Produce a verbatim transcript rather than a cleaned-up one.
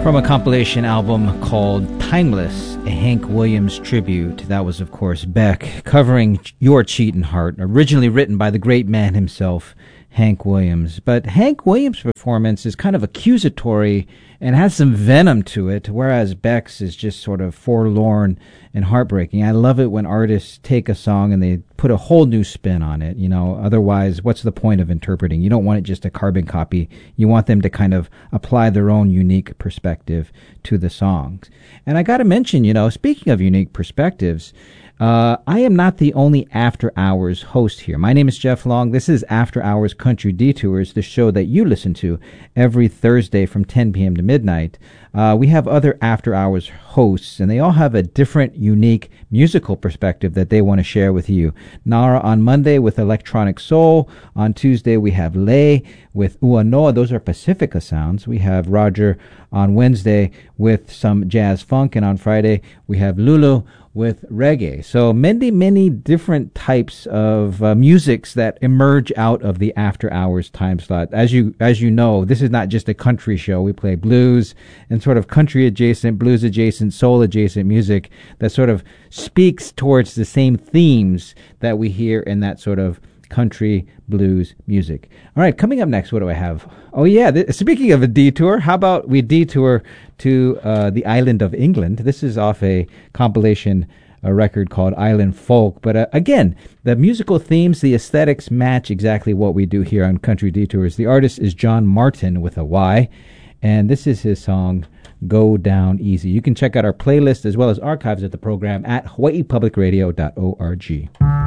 From a compilation album called Timeless, a Hank Williams tribute. That was, of course, Beck covering Your Cheatin' Heart, originally written by the great man himself, Hank Williams. But Hank Williams' performance is kind of accusatory and has some venom to it, whereas Beck's is just sort of forlorn and heartbreaking. I love it when artists take a song and they put a whole new spin on it. You know, otherwise, what's the point of interpreting? You don't want it just a carbon copy. You want them to kind of apply their own unique perspective to the songs. And I got to mention, you know, speaking of unique perspectives, Uh, I am not the only After Hours host here. My name is Jeff Long. This is After Hours Country Detours, the show that you listen to every Thursday from ten p.m. to midnight. Uh, we have other After Hours hosts, and they all have a different, unique musical perspective that they want to share with you. Nara on Monday with Electronic Soul. On Tuesday, we have Lay with Ua Noa. Those are Pacifica sounds. We have Roger on Wednesday with some jazz funk, and on Friday, we have Lulu with reggae. So many, many different types of uh, musics that emerge out of the After Hours time slot. As you as you know, this is not just a country show. We play blues and sort of country adjacent, blues adjacent, soul adjacent music that sort of speaks towards the same themes that we hear in that sort of country blues music. All right, coming up next, what do I have? Oh, yeah, th- speaking of a detour, how about we detour to uh, the island of England? This is off a compilation a record called Island Folk. But uh, again, the musical themes, the aesthetics match exactly what we do here on Country Detours. The artist is John Martin with a Y, and this is his song, Go Down Easy. You can check out our playlist as well as archives of the program at hawaii public radio dot org.